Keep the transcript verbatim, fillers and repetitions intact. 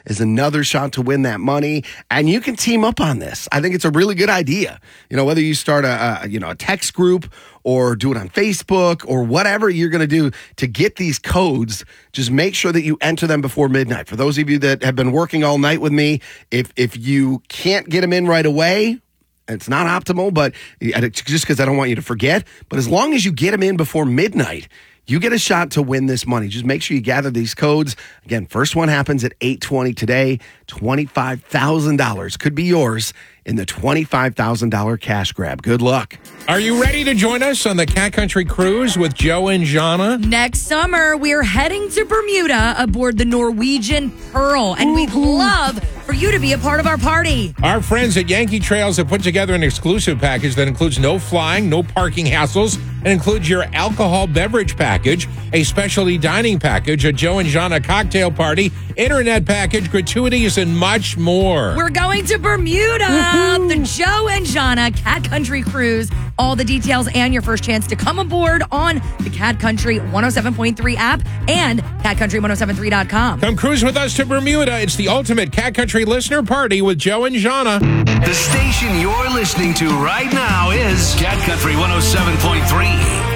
is another shot to win that money. And you can team up on this. I think it's a really good idea. You know, whether you start a, a you know a text group or do it on Facebook or whatever you're going to do to get these codes, just make sure that you enter them before midnight. For those of you that have been working all night with me, if if you can't get them in right away, it's not optimal, but just because I don't want you to forget. But as long as you get them in before midnight, you get a shot to win this money. Just make sure you gather these codes. Again, first one happens at eight twenty today. twenty-five thousand dollars could be yours in the twenty-five thousand dollars cash grab. Good luck. Are you ready to join us on the Cat Country Cruise with Joe and Jana? Next summer, we're heading to Bermuda aboard the Norwegian Pearl, and we'd love for you to be a part of our party. Our friends at Yankee Trails have put together an exclusive package that includes no flying, no parking hassles, and includes your alcohol beverage package, a specialty dining package, a Joe and Jana cocktail party, internet package, gratuities, and much more. We're going to Bermuda, the Joe and Jana Cat Country Cruise. All the details and your first chance to come aboard on the Cat Country one oh seven point three app and cat country ten seventy-three dot com. Come cruise with us to Bermuda. It's the ultimate Cat Country listener party with Joe and Jana. The station you're listening to right now is Cat Country one oh seven point three.